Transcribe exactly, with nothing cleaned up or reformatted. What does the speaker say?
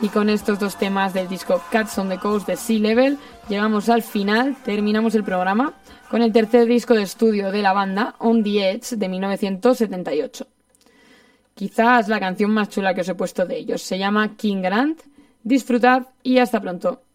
Y con estos dos temas del disco Cats on the Coast de Sea Level llegamos al final, terminamos el programa con el tercer disco de estudio de la banda, On the Edge, de mil novecientos setenta y ocho. Quizás la canción más chula que os he puesto de ellos. Se llama King Grant. Disfrutad y hasta pronto.